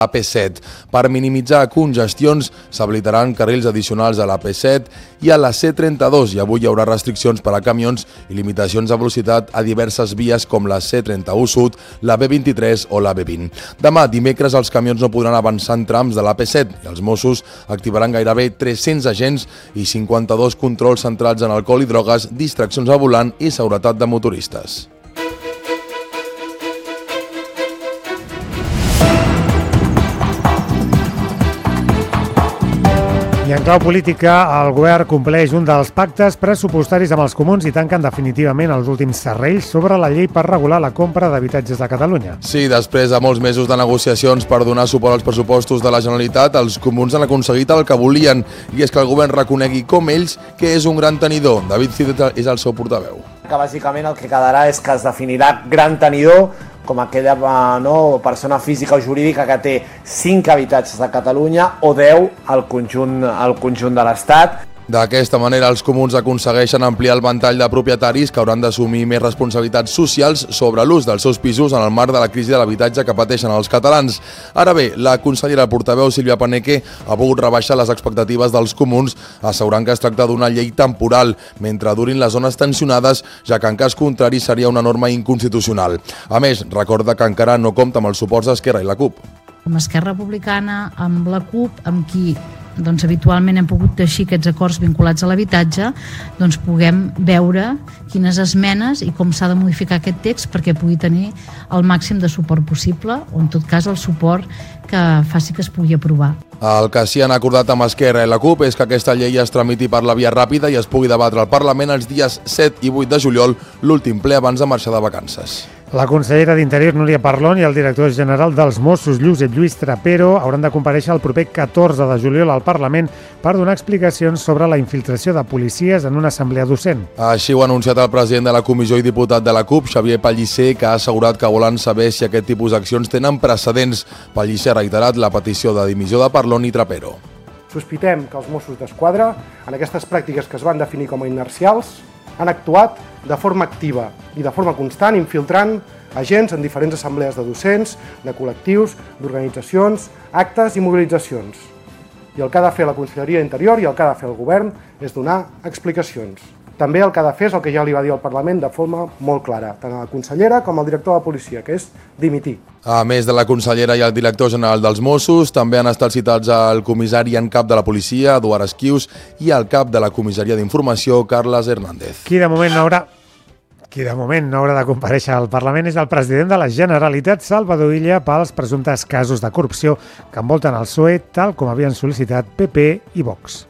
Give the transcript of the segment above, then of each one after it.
l'AP7. Per minimitzar congestions s'habilitaran carrils addicionals a l'AP7 i a la C32 i avui hi haurà restriccions per a camions i limitacions de velocitat a diverses vies com la C31 Sud, la B23 o la B20. Demà, dimecres, els camions no podran avançar en trams de l'AP7 i els Mossos activaran gairebé 300 agents i 52 controls centrats en alcohol i drogues, distraccions al volant i seguretat de motoristes. I en clau política, el govern compleix un dels pactes pressupostaris amb els comuns i tanquen definitivament els últims serrells sobre la llei per regular la compra d'habitatges a Catalunya. Sí, després de molts mesos de negociacions per donar suport als pressupostos de la Generalitat, els comuns han aconseguit el que volien, i és que el govern reconegui com ells que és un gran tenidor. David Cid és el seu portaveu. Que bàsicament el que quedarà és que es definirà gran tenidor com aquella persona física o jurídica que té 5 habitatges a Catalunya o 10 al conjunt de l'Estat. D'aquesta manera, els comuns aconsegueixen ampliar el ventall de propietaris que hauran d'assumir més responsabilitats socials sobre l'ús dels seus pisos en el marc de la crisi de l'habitatge que pateixen els catalans. Ara bé, la consellera portaveu Sílvia Paneque ha pogut rebaixar les expectatives dels comuns, assegurant que es tracta d'una llei temporal mentre durin les zones tensionades, ja que en cas contrari seria una norma inconstitucional. A més, recorda que encara no compta amb els suports d'Esquerra i la CUP. Amb Esquerra Republicana, amb la CUP, amb qui habitualment hem pogut teixir aquests acords vinculats a l'habitatge, puguem veure quines esmenes i com s'ha de modificar aquest text perquè pugui tenir el màxim de suport possible o en tot cas el suport que faci que es pugui aprovar. El que sí han acordat amb Esquerra i la CUP és que aquesta llei es tramiti per la via ràpida i es pugui debatre al Parlament els dies 7 i 8 de juliol, l'últim ple abans de marxar de vacances. La consellera d'Interior, Núria Parlon, i el director general dels Mossos, Josep Lluís Trapero, hauran de comparèixer el proper 14 de juliol al Parlament per donar explicacions sobre la infiltració de policies en una assemblea docent. Així ho ha anunciat el president de la comissió i diputat de la CUP, Xavier Pellicer, que ha assegurat que volen saber si aquest tipus d'accions tenen precedents. Pellicer ha reiterat la petició de dimissió de Parlon i Trapero. Sospitem que els Mossos d'Esquadra, en aquestes pràctiques que es van definir com a inercials, han actuat de forma activa i de forma constant, infiltrant agents en diferents assemblees de docents, de col·lectius, d'organitzacions, actes i mobilitzacions. I el que ha de fer la Conselleria d'Interior i el que ha de fer el Govern és donar explicacions. També el que ha de fer és el que ja li va dir al Parlament de forma molt clara, tant a la consellera com al director de la policia, que és dimitir. A més de la consellera i el director general dels Mossos, també han estat citats el comissari en cap de la policia, Eduard Esquius, i el cap de la comissaria d'informació, Carles Hernández. Qui de moment no haurà de comparèixer al Parlament és el president de la Generalitat, Salvador Illa, pels presumptes casos de corrupció que envolten el PSOE, tal com havien sol·licitat PP i Vox.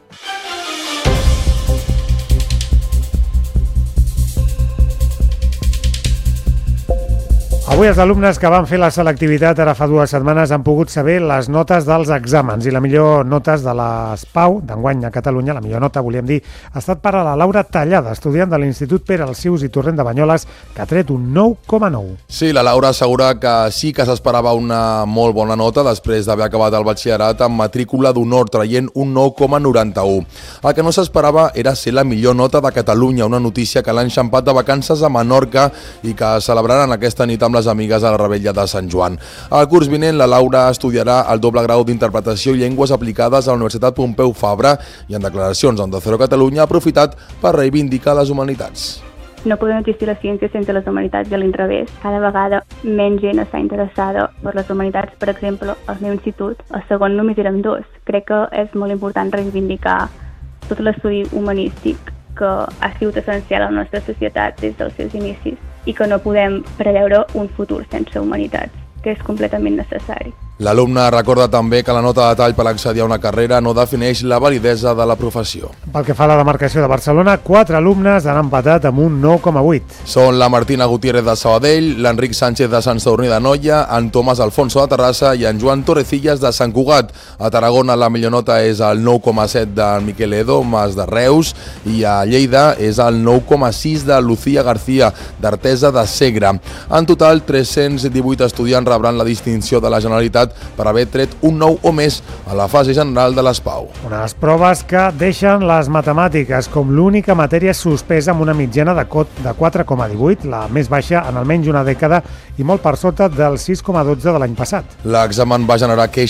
Avui els alumnes que van fer la selectivitat ara fa 2 setmanes han pogut saber les notes dels exàmens i la millor notes de les PAU d'enguany a Catalunya, la millor nota, volíem dir, ha estat per a la Laura Tallada, estudiant de l'Institut Pere Alsius i Torrent de Banyoles, que ha tret un 9,9. Sí, la Laura assegura que sí que s'esperava una molt bona nota després d'haver acabat el batxillerat amb matrícula d'honor, traient un 9,91. El que no s'esperava era ser la millor nota de Catalunya, una notícia que l'han enxampat de vacances a Menorca i que celebraran aquesta nit amb les amigues a la Revetlla de Sant Joan. Al curs vinent, la Laura estudiarà el doble grau d'Interpretació i Llengües Aplicades a la Universitat Pompeu Fabra i en declaracions a Onda Cero Catalunya ha aprofitat per reivindicar les humanitats. No podem existir la ciència sense les humanitats i a l'inrevés. Cada vegada menys gent està interessada per les humanitats. Per exemple, al meu institut, al segon només érem 2. Crec que és molt important reivindicar tot l'estudi humanístic que ha sigut essencial a la nostra societat des dels seus inicis i que no podem preveure un futur sense humanitats, que és completament necessari. L'alumne recorda també que la nota de tall per accedir a una carrera no defineix la validesa de la professió. Pel que fa a la demarcació de Barcelona, 4 alumnes han empatat amb un 9,8. Són la Martina Gutiérrez de Sabadell, l'Enric Sánchez de Sant Sadurní d'Anoia, en Tomàs Alfonso de Terrassa i en Joan Torrecillas de Sant Cugat. A Tarragona la millor nota és el 9,7 de Miquel Edo Mas de Reus i a Lleida és el 9,6 de Lucía García d'Artesa de Segre. En total, 318 estudiants rebran la distinció de la Generalitat per haver tret un 9 o més a la fase general de les PAU. Unes proves que deixen les matemàtiques com l'única matèria suspesa amb una mitjana de 4,18, la més baixa en almenys una dècada i molt per sota del 6,12 de l'any passat. L'examen va generar queixes